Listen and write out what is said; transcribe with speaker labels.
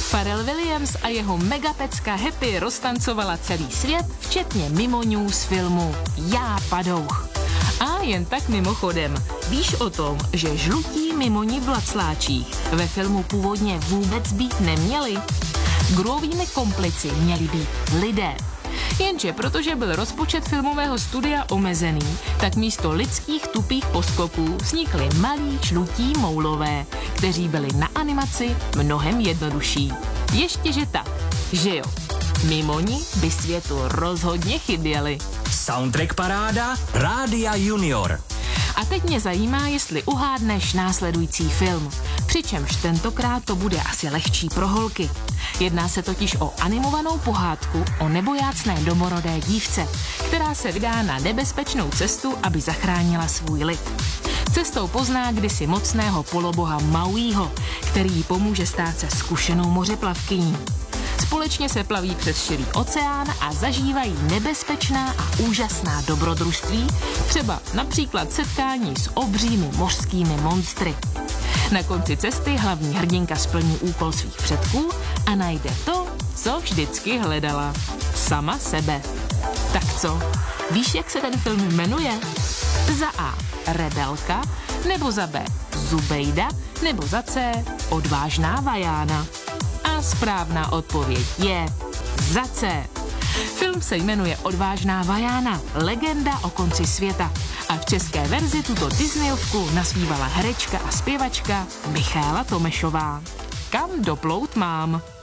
Speaker 1: Pharrell Williams a jeho megapecka Happy roztancovala celý svět, včetně mimoňů z filmu Já padouch. A jen tak mimochodem, víš o tom, že žlutí mimoni v Lacláčích ve filmu původně vůbec být neměli? Gruovými komplici měli být lidé. Jenže protože byl rozpočet filmového studia omezený, tak místo lidských tupých poskoků vznikli malí žlutí moulové, kteří byli na animaci mnohem jednodušší. Ještě tak, že jo, mimoni by světu rozhodně chyběli.
Speaker 2: Soundtrack paráda Rádia Junior.
Speaker 1: A teď mě zajímá, jestli uhádneš následující film. Přičemž tentokrát to bude asi lehčí pro holky. Jedná se totiž o animovanou pohádku o nebojácné domorodé dívce, která se vydá na nebezpečnou cestu, aby zachránila svůj lid. Cestou pozná kdysi mocného poloboha Mauího, který jí pomůže stát se zkušenou mořeplavkyní. Společně se plaví přes širý oceán a zažívají nebezpečná a úžasná dobrodružství, třeba například setkání s obřími mořskými monstry. Na konci cesty hlavní hrdinka splní úkol svých předků a najde to, co vždycky hledala. Sama sebe. Tak co? Víš, jak se ten film jmenuje? Za A. Rebelka, nebo za B. Zubejda, nebo za C. Odvážná Vajána. A správná odpověď je za C. Film se jmenuje Odvážná Vajána, legenda o konci světa. A v české verzi tuto Disneyovku nazpívala herečka a zpěvačka Michaela Tomešová. Kam doplout mám?